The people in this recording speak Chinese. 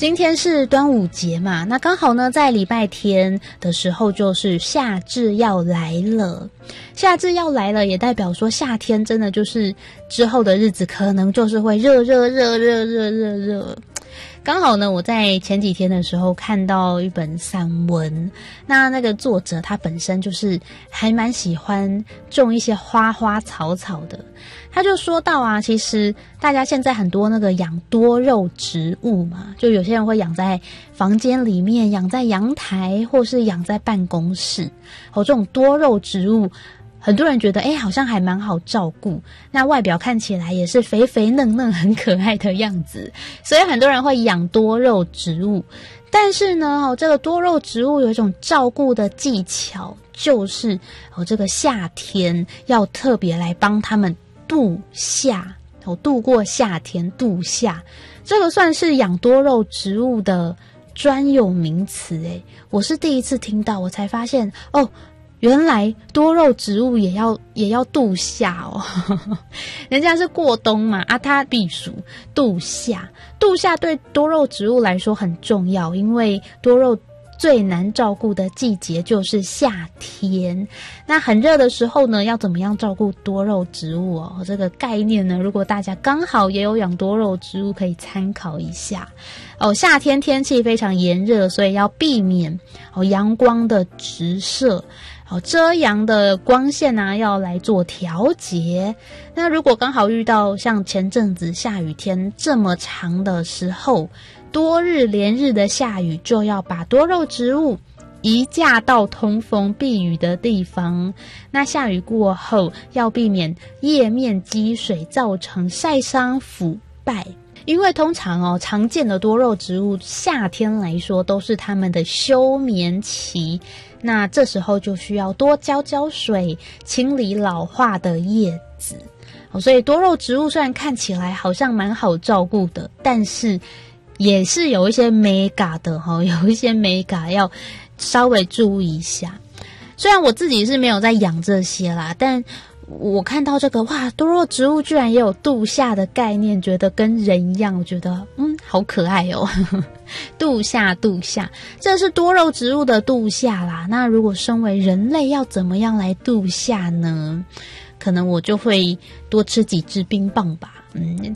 今天是端午节嘛，那刚好呢在礼拜天的时候就是夏至要来了。夏至要来了也代表说夏天真的就是之后的日子可能就是会热。刚好呢我在前几天的时候看到一本散文，那个作者他本身就是还蛮喜欢种一些花花草草的。他就说到啊，其实大家现在很多那个养多肉植物嘛，就有些人会养在房间里面，养在阳台，或是养在办公室。这种多肉植物很多人觉得好像还蛮好照顾，那外表看起来也是肥肥嫩嫩很可爱的样子，所以很多人会养多肉植物。但是呢这个多肉植物有一种照顾的技巧，就是这个夏天要特别来帮他们度夏，度过夏天，度夏，这个算是养多肉植物的专有名词我是第一次听到，我才发现原来多肉植物也要度夏人家是过冬嘛，它避暑度夏对多肉植物来说很重要，因为多肉最难照顾的季节就是夏天。那很热的时候呢，要怎么样照顾多肉植物这个概念呢，如果大家刚好也有养多肉植物，可以参考一下夏天天气非常炎热，所以要避免阳光的直射，遮阳的光线要来做调节。那如果刚好遇到像前阵子下雨天这么长的时候，多日连日的下雨，就要把多肉植物移架到通风避雨的地方。那下雨过后要避免叶面积水造成晒伤腐败，因为通常常见的多肉植物夏天来说都是它们的休眠期，那这时候就需要多浇水，清理老化的叶子所以多肉植物虽然看起来好像蛮好照顾的，但是也是有一些美感的有一些美感要稍微注意一下。虽然我自己是没有在养这些啦，但我看到这个多肉植物居然也有度夏的概念，觉得跟人一样，我觉得好可爱度夏，这是多肉植物的度夏啦。那如果身为人类要怎么样来度夏呢？可能我就会多吃几支冰棒吧。